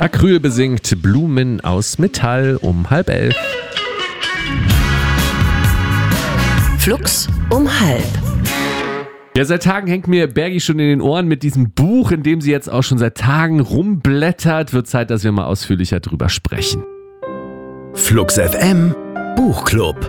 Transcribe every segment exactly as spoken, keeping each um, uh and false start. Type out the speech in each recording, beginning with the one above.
Acryl besingt Blumen aus Metall um halb elf. Flux um halb. Ja, seit Tagen hängt mir Bergi schon in den Ohren mit diesem Buch, in dem sie jetzt auch schon seit Tagen rumblättert. Wird Zeit, dass wir mal ausführlicher drüber sprechen. Flux F M Buchclub.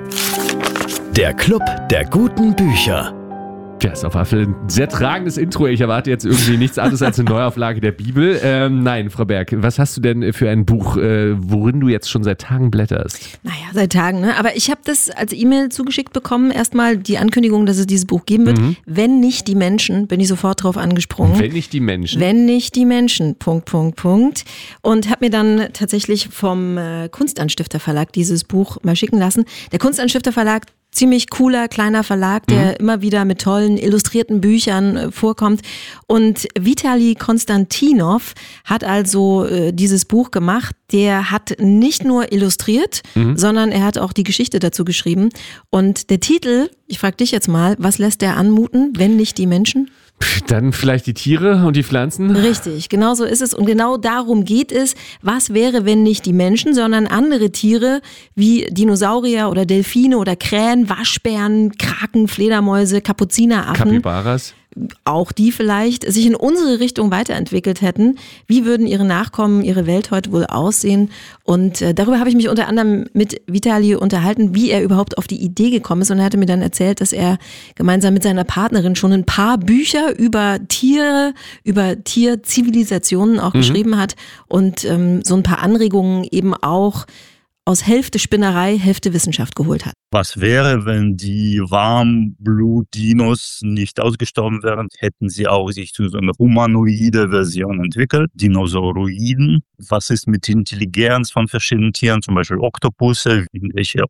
Der Club der guten Bücher. Ja, ist auf jeden Fall ein sehr tragendes Intro. Ich erwarte jetzt irgendwie nichts anderes als eine Neuauflage der Bibel. Ähm, nein, Frau Berg, was hast du denn für ein Buch, äh, worin du jetzt schon seit Tagen blätterst? Naja, seit Tagen, ne? Aber ich habe das als E-Mail zugeschickt bekommen. Erstmal die Ankündigung, dass es dieses Buch geben wird. Mhm. Wenn nicht die Menschen, bin ich sofort drauf angesprungen. Wenn nicht die Menschen? Wenn nicht die Menschen, Punkt, Punkt, Punkt. Und habe mir dann tatsächlich vom äh, Kunstanstifter Verlag dieses Buch mal schicken lassen. Der Kunstanstifter Verlag, ziemlich cooler, kleiner Verlag, der mhm. immer wieder mit tollen, illustrierten Büchern äh, vorkommt. Und Vitali Konstantinov hat also äh, dieses Buch gemacht. Der hat nicht nur illustriert, mhm. sondern er hat auch die Geschichte dazu geschrieben. Und der Titel, ich frage dich jetzt mal, was lässt der anmuten, wenn nicht die Menschen? Dann vielleicht die Tiere und die Pflanzen? Richtig, genau so ist es. Und genau darum geht es. Was wäre, wenn nicht die Menschen, sondern andere Tiere wie Dinosaurier oder Delfine oder Krähen, Waschbären, Kraken, Fledermäuse, Kapuzineraffen. Kapibaras? Auch die vielleicht sich in unsere Richtung weiterentwickelt hätten. Wie würden ihre Nachkommen, ihre Welt heute wohl aussehen? Und äh, darüber habe ich mich unter anderem mit Vitali unterhalten, wie er überhaupt auf die Idee gekommen ist. Und er hatte mir dann erzählt, dass er gemeinsam mit seiner Partnerin schon ein paar Bücher über Tiere, über Tierzivilisationen auch mhm. geschrieben hat und ähm, so ein paar Anregungen eben auch aus Hälfte Spinnerei, Hälfte Wissenschaft geholt hat. Was wäre, wenn die Warmblut-Dinos nicht ausgestorben wären? Hätten sie auch sich zu so einer humanoide Version entwickelt, Dinosauroiden. Was ist mit Intelligenz von verschiedenen Tieren, zum Beispiel Oktopusse, irgendwelche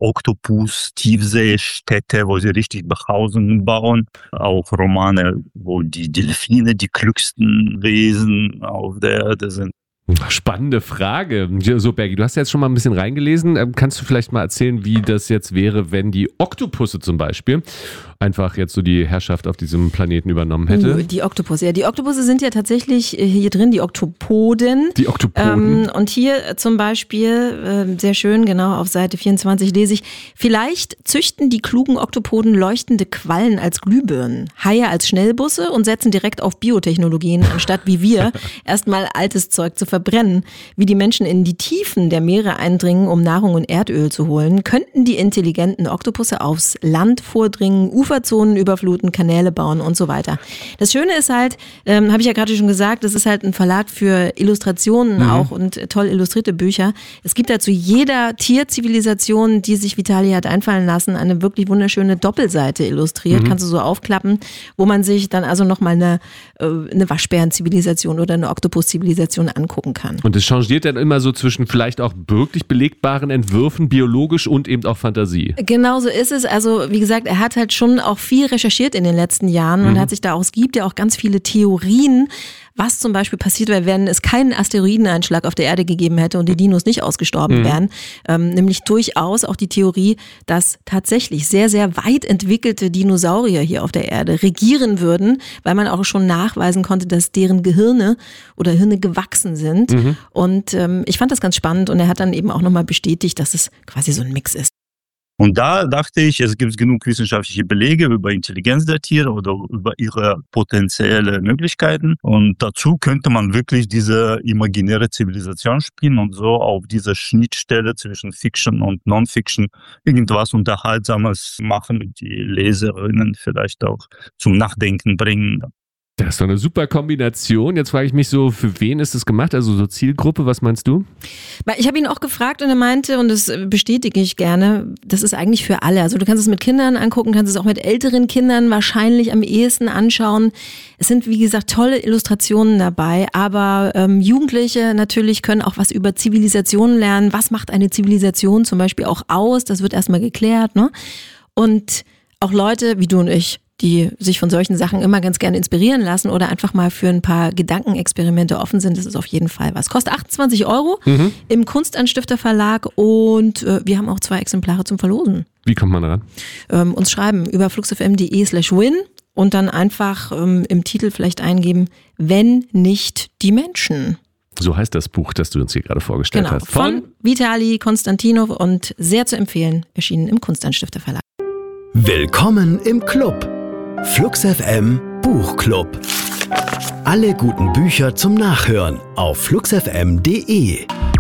Oktopus-Tiefseestädte, wo sie richtig Behausungen bauen. Auch Romane, wo die Delfine die klügsten Wesen auf der Erde sind. Spannende Frage. So, Bergi, du hast ja jetzt schon mal ein bisschen reingelesen. Kannst du vielleicht mal erzählen, wie das jetzt wäre, wenn die Oktopusse zum Beispiel einfach jetzt so die Herrschaft auf diesem Planeten übernommen hätte? Die Oktopusse, ja. Die Oktopusse sind ja tatsächlich hier drin, die Oktopoden. Die Oktopoden. Ähm, und hier zum Beispiel, äh, sehr schön, genau, auf Seite vierundzwanzig lese ich, vielleicht züchten die klugen Oktopoden leuchtende Quallen als Glühbirnen, Haie als Schnellbusse und setzen direkt auf Biotechnologien, anstatt wie wir erstmal altes Zeug zu verbrennen. Wie die Menschen in die Tiefen der Meere eindringen, um Nahrung und Erdöl zu holen, könnten die intelligenten Oktopusse aufs Land vordringen, Uferzonen überfluten, Kanäle bauen und so weiter. Das Schöne ist halt, ähm, habe ich ja gerade schon gesagt, das ist halt ein Verlag für Illustrationen mhm. auch und toll illustrierte Bücher. Es gibt dazu jeder Tierzivilisation, die sich Vitali hat einfallen lassen, eine wirklich wunderschöne Doppelseite illustriert, mhm. kannst du so aufklappen, wo man sich dann also nochmal eine, äh, eine Waschbärenzivilisation oder eine Oktopuszivilisation angucken kann. Und es changiert dann immer so zwischen vielleicht auch wirklich belegbaren Entwürfen, biologisch und eben auch Fantasie. Genau so ist es. Also wie gesagt, er hat halt schon auch viel recherchiert in den letzten Jahren mhm. und hat sich da auch, es gibt ja auch ganz viele Theorien, was zum Beispiel passiert wäre, wenn es keinen Asteroideneinschlag auf der Erde gegeben hätte und die Dinos nicht ausgestorben mhm. wären. Ähm, nämlich durchaus auch die Theorie, dass tatsächlich sehr, sehr weit entwickelte Dinosaurier hier auf der Erde regieren würden, weil man auch schon nachweisen konnte, dass deren Gehirne oder Hirne gewachsen sind. Mhm. Und ähm, ich fand das ganz spannend und er hat dann eben auch nochmal bestätigt, dass es quasi so ein Mix ist. Und da dachte ich, es gibt genug wissenschaftliche Belege über Intelligenz der Tiere oder über ihre potenziellen Möglichkeiten. Und dazu könnte man wirklich diese imaginäre Zivilisation spielen und so auf dieser Schnittstelle zwischen Fiction und Non-Fiction irgendwas Unterhaltsames machen, die Leserinnen vielleicht auch zum Nachdenken bringen. Das ist doch eine super Kombination. Jetzt frage ich mich so, für wen ist das gemacht? Also so Zielgruppe, was meinst du? Ich habe ihn auch gefragt und er meinte, und das bestätige ich gerne, das ist eigentlich für alle. Also du kannst es mit Kindern angucken, kannst es auch mit älteren Kindern wahrscheinlich am ehesten anschauen. Es sind, wie gesagt, tolle Illustrationen dabei, aber ähm, Jugendliche natürlich können auch was über Zivilisationen lernen. Was macht eine Zivilisation zum Beispiel auch aus? Das wird erstmal geklärt, ne? Und auch Leute wie du und ich, die sich von solchen Sachen immer ganz gerne inspirieren lassen oder einfach mal für ein paar Gedankenexperimente offen sind, das ist auf jeden Fall was. Kostet achtundzwanzig Euro mhm. im Kunstanstifter Verlag und äh, wir haben auch zwei Exemplare zum Verlosen. Wie kommt man daran? Ähm, uns schreiben über fluxfm.de slash win und dann einfach ähm, im Titel vielleicht eingeben, wenn nicht die Menschen. So heißt das Buch, das du uns hier gerade vorgestellt Genau, hast. von Vitali Konstantinov und sehr zu empfehlen, erschienen im Kunstanstifter Verlag. Willkommen im Club. Flux F M Buchclub. Alle guten Bücher zum Nachhören auf flux f m punkt d e.